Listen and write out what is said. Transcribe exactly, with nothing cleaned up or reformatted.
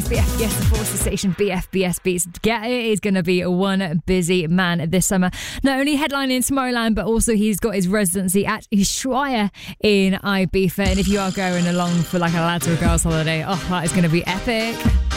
B F B S, the Forces Station, B F B S Beats. Get it is going to be one busy man this summer. Not only headlining Tomorrowland, but also he's got his residency at Ushuaia in Ibiza. And if you are going along for like a lads or a girls holiday, oh, that is going to be epic.